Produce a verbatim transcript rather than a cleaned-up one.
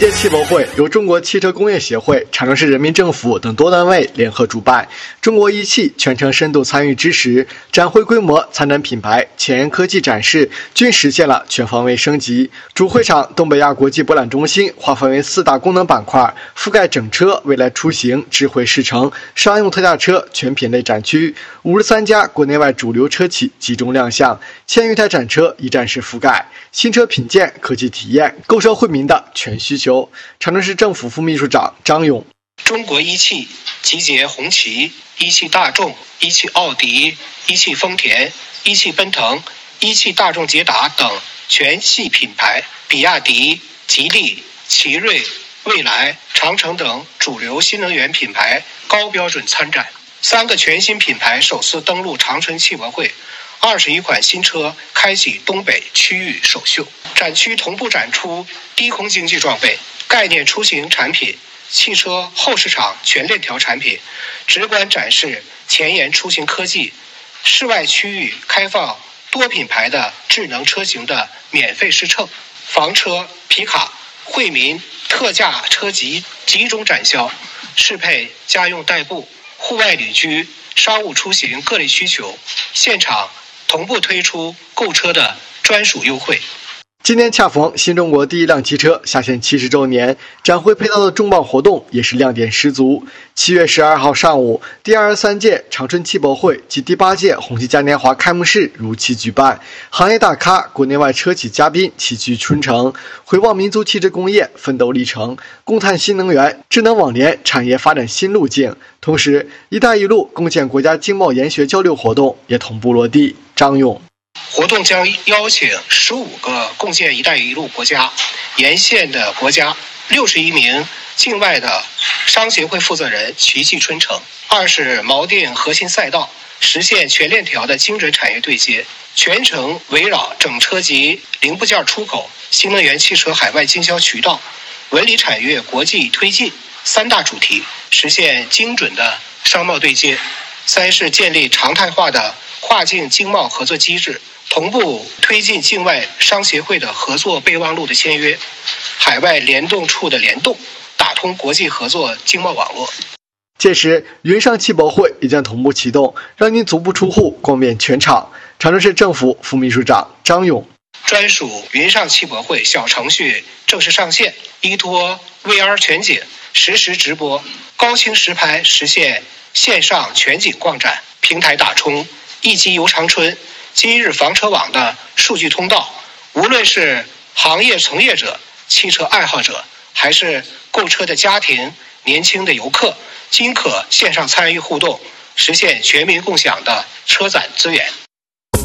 届汽博会由中国汽车工业协会、长春市人民政府等多单位联合主办，中国一汽全程深度参与支持，展会规模、参展品牌、前沿科技展示均实现了全方位升级。主会场东北亚国际博览中心划分为四大功能板块，覆盖整车、未来出行、智慧试乘、商用特价车全品类展区，五十三家国内外主流车企集中亮相，千余台展车一站式覆盖，新车品鉴、科技体验，购车惠民的全需求。长春市政府副秘书长张勇： 中国一汽集结红旗、一汽大众、一汽奥迪、一汽丰田、一汽奔腾、一汽大众捷达等全系品牌，比亚迪、吉利、奇瑞、蔚来、长城等主流新能源品牌高标准参展。三个全新品牌首次登陆长春汽博会，二十余款新车开启东北区域首秀。展区同步展出低空经济装备、概念出行产品、汽车后市场全链条产品，直观展示前沿出行科技。室外区域开放多品牌的智能车型的免费试乘，房车、皮卡、惠民特价车级集中展销，适配家用代步、户外旅居、商务出行各类需求。现场同步推出购车的专属优惠。 今年恰逢新中国第一辆汽车下线七十周年，展会配套的重磅活动也是亮点十足。七月十二号上午，第二十三届长春汽博会及第八届红旗嘉年华开幕式如期举办，行业大咖、国内外车企嘉宾齐聚春城，回望民族汽车工业奋斗历程，共探新能源、智能网联产业发展新路径。同时，一带一路共建国家经贸研学交流活动也同步落地。张勇： 活动将邀请十五个共建“一带一路”国家沿线的国家六十一名境外的商协会负责人齐聚春城。二是锚定核心赛道，实现全链条的精准产业对接，全程围绕整车及零部件出口、新能源汽车海外经销渠道、文旅产业国际推进三大主题，实现精准的商贸对接。三是建立常态化的跨境经贸合作机制，同步推进境外商协会的合作备忘录的签约，海外联动处的联动，打通国际合作经贸网络。 届时，云上汽博会也将同步启动，让您足不出户逛遍全场。长春市政府副秘书长张勇： 专属云上汽博会小程序正式上线，依托 V R 全景实时直播、高清实拍，实现线上全景逛展。平台打通一机游长春、今日房车网的数据通道，无论是行业从业者、汽车爱好者，还是购车的家庭、年轻的游客，均可线上参与互动，实现全民共享的车展资源。